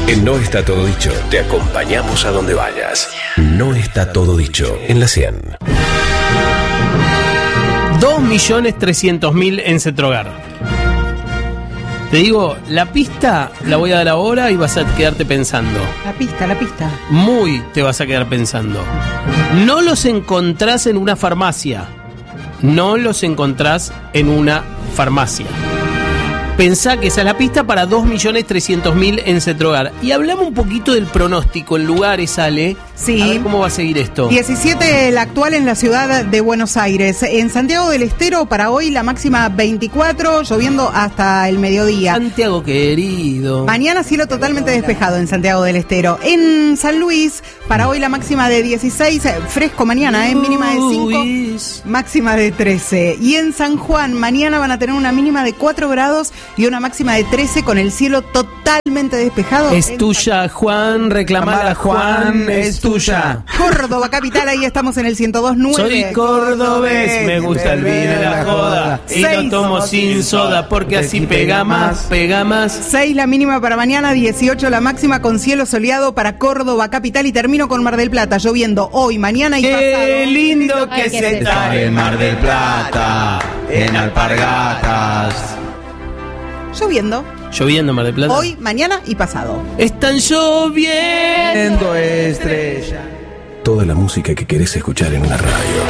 En No Está Todo Dicho, te acompañamos a donde vayas. No está todo dicho en la 100. 2.300.000 en Cetrogar. Te digo, la pista la voy a dar ahora y vas a quedarte pensando. La pista. Muy te vas a quedar pensando. No los encontrás en una farmacia. Pensá que esa es la pista para 2.300.000 en Cetrogar. Y hablamos un poquito del pronóstico en lugares, Ale. Sí. A ver cómo va a seguir esto. 17 el actual en la ciudad de Buenos Aires. En Santiago del Estero para hoy la máxima 24, lloviendo hasta el mediodía. Santiago querido. Mañana cielo totalmente despejado en Santiago del Estero. En San Luis para hoy la máxima de 16, fresco mañana, mínima de 5, máxima de 13. Y en San Juan mañana van a tener una mínima de 4 grados y una máxima de 13 con el cielo totalmente despejado. Es tuya, Juan, reclamada, Juan, es tuya. Córdoba capital, ahí estamos en el 102.9. Soy cordobés, me gusta el vino y la joda. Y lo tomo sin soda porque así pega más. 6 la mínima para mañana, 18 la máxima con cielo soleado para Córdoba capital. Y termino con Mar del Plata, lloviendo hoy, mañana y pasado. Qué lindo que se está en Mar del Plata, en Alpargatas. Lloviendo Mar del Plata. hoy, mañana y pasado. Están lloviendo Estrella. Toda la música que querés escuchar en una radio.